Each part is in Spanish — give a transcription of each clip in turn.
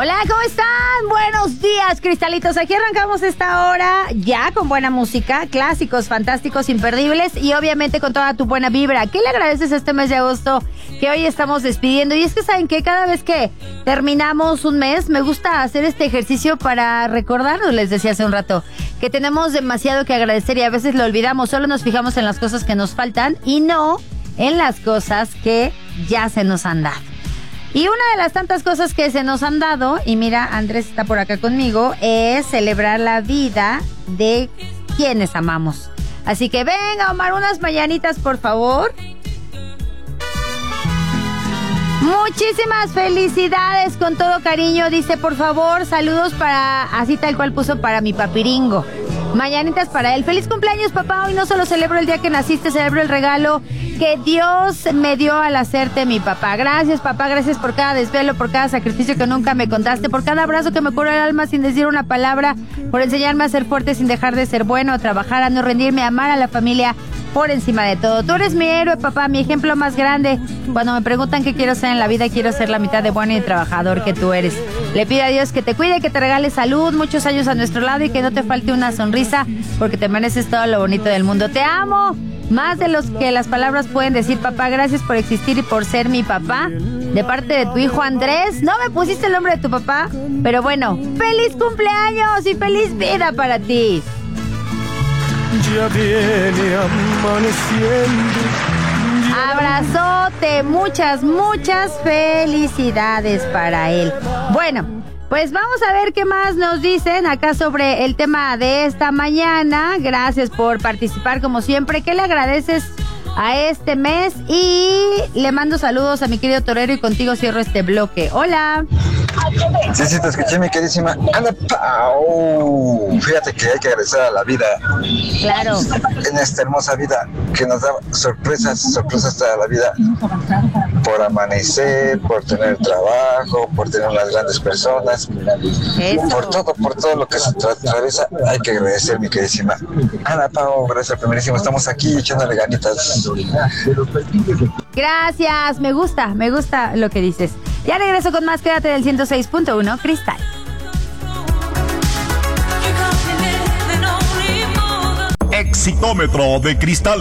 Hola, ¿cómo están? Buenos días, cristalitos. Aquí arrancamos esta hora ya con buena música, clásicos, fantásticos, imperdibles y obviamente con toda tu buena vibra. ¿Qué le agradeces a este mes de agosto que hoy estamos despidiendo? Y es que saben que cada vez que terminamos un mes me gusta hacer este ejercicio para recordarnos, les decía hace un rato, que tenemos demasiado que agradecer y a veces lo olvidamos. Solo nos fijamos en las cosas que nos faltan y no en las cosas que ya se nos han dado. Y una de las tantas cosas que se nos han dado, y mira, Andrés está por acá conmigo, es celebrar la vida de quienes amamos. Así que venga, Omar, unas mañanitas, por favor. Muchísimas felicidades, con todo cariño. Dice, por favor, saludos para, así tal cual puso, para mi papiringo. Mañanitas para él. Feliz cumpleaños, papá. Hoy no solo celebro el día que naciste, celebro el regalo que Dios me dio al hacerte mi papá. Gracias, papá. Gracias por cada desvelo, por cada sacrificio que nunca me contaste, por cada abrazo que me curó el alma sin decir una palabra, por enseñarme a ser fuerte sin dejar de ser bueno, a trabajar, a no rendirme, a amar a la familia por encima de todo. Tú eres mi héroe, papá, mi ejemplo más grande. Cuando me preguntan qué quiero ser en la vida, quiero ser la mitad de bueno y trabajador que tú eres. Le pido a Dios que te cuide, que te regale salud, muchos años a nuestro lado y que no te falte una sonrisa, porque te mereces todo lo bonito del mundo. Te amo, más de los que las palabras pueden decir, papá. Gracias por existir y por ser mi papá. De parte de tu hijo Andrés. No me pusiste el nombre de tu papá, pero bueno, ¡feliz cumpleaños y feliz vida para ti! Ya viene amaneciendo. Abrazote, muchas felicidades para él. Bueno, pues vamos a ver qué más nos dicen acá sobre el tema de esta mañana. Gracias por participar como siempre. ¿Qué le agradeces a este mes? Y le mando saludos a mi querido torero y contigo cierro este bloque. Hola. Sí, te escuché, mi queridísima Ana Pau. Fíjate que hay que agradecer a la vida. Claro. En esta hermosa vida que nos da sorpresas toda la vida. Por amanecer, por tener trabajo, por tener unas grandes personas. Por todo lo que se atraviesa, hay que agradecer, mi queridísima Ana Pau. Gracias, primerísimo. Estamos aquí echándole ganitas. Gracias, me gusta lo que dices. Ya regreso con más, quédate del 106.1 Cristal. Exitómetro de Cristal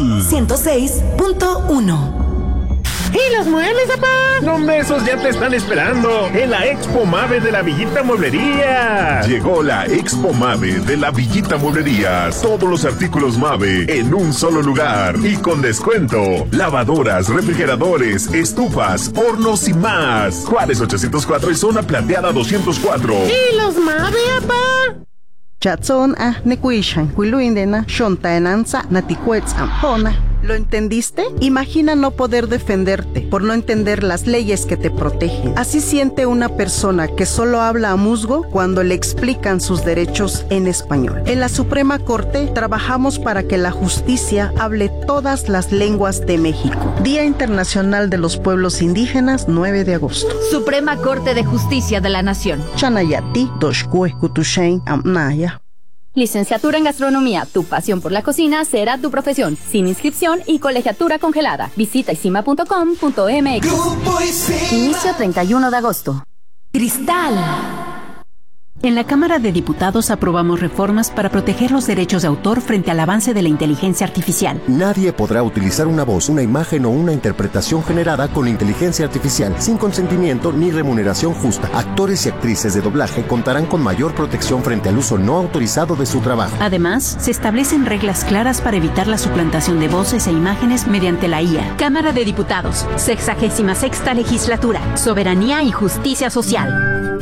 106.1. ¿Y los muebles, papá? ¿Dónde esos ya te están esperando? En la Expo Mave de la Villita Mueblería. Llegó la Expo Mave de la Villita Mueblería. Todos los artículos Mave en un solo lugar y con descuento. Lavadoras, refrigeradores, estufas, hornos y más. Juárez 804 y Zona Plateada 204. ¿Y los Mave, papá? Chatson nekuishan kuiluindena shontaenanza naticuetz ampona. ¿Lo entendiste? Imagina no poder defenderte por no entender las leyes que te protegen. Así siente una persona que solo habla a musgo cuando le explican sus derechos en español. En la Suprema Corte trabajamos para que la justicia hable todas las lenguas de México. Día Internacional de los Pueblos Indígenas, 9 de agosto. Suprema Corte de Justicia de la Nación. Chanayati, Doshkue, Kutushain, Amnaya. Licenciatura en Gastronomía. Tu pasión por la cocina será tu profesión. Sin inscripción y colegiatura congelada. Visita isima.com.mx. Inicio 31 de agosto. Cristal. En la Cámara de Diputados aprobamos reformas para proteger los derechos de autor frente al avance de la inteligencia artificial. Nadie podrá utilizar una voz, una imagen o una interpretación generada con inteligencia artificial sin consentimiento ni remuneración justa. Actores y actrices de doblaje contarán con mayor protección frente al uso no autorizado de su trabajo. Además, se establecen reglas claras para evitar la suplantación de voces e imágenes mediante la IA. Cámara de Diputados, 66ª Legislatura, Soberanía y Justicia Social.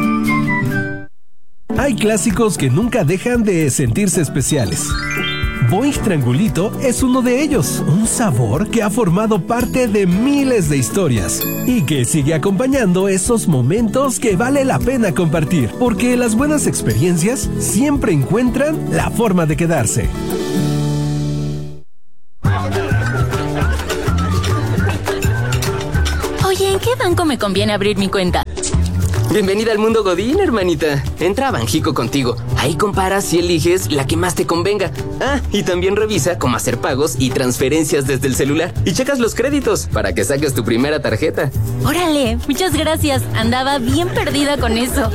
Hay clásicos que nunca dejan de sentirse especiales. Boing Triangulito es uno de ellos, un sabor que ha formado parte de miles de historias y que sigue acompañando esos momentos que vale la pena compartir, porque las buenas experiencias siempre encuentran la forma de quedarse. Oye, ¿en qué banco me conviene abrir mi cuenta? Bienvenida al mundo Godín, hermanita. Entra a Banjico Contigo. Ahí comparas y eliges la que más te convenga. Ah, y también revisa cómo hacer pagos y transferencias desde el celular. Y checas los créditos para que saques tu primera tarjeta. Órale, muchas gracias. Andaba bien perdida con eso.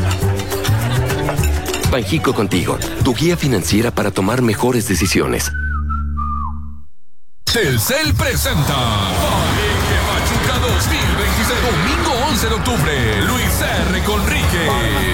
Banjico Contigo, tu guía financiera para tomar mejores decisiones. Telcel presenta Palenque Pachuca 2026. Domingo 11 de octubre. Luis R. Conrique.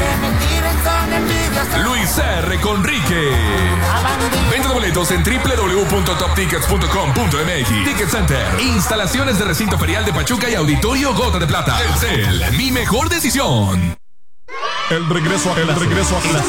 Luis R. Conrique. Venta de boletos en www.toptickets.com.mx. Ticket Center. Instalaciones de recinto ferial de Pachuca y Auditorio Gota de Plata. Telcel, mi mejor decisión. El regreso a clase.